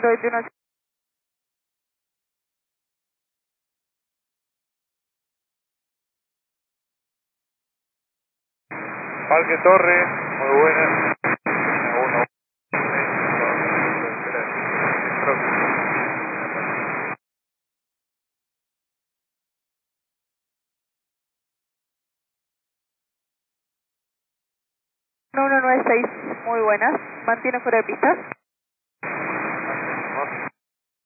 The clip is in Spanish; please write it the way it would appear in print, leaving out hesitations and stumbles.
21. Parque Torre, muy buenas. 1. Uno 196, muy buenas. Mantiene fuera de pista.